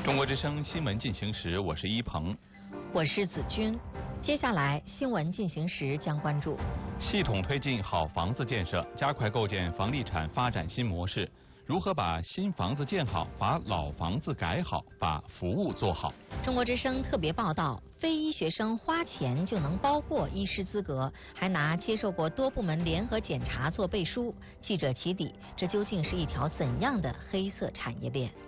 中国之声新闻进行时，我是一鹏， 我是子君。接下来新闻进行时将关注： 系统推进好房子建设，加快构建房地产发展新模式。如何把新房子建好，把老房子改好，把服务做好？ 中国之声特别报道：非医学生花钱就能包过医师资格，还拿接受过多部门联合检查做背书。记者起底，这究竟是一条怎样的黑色产业链？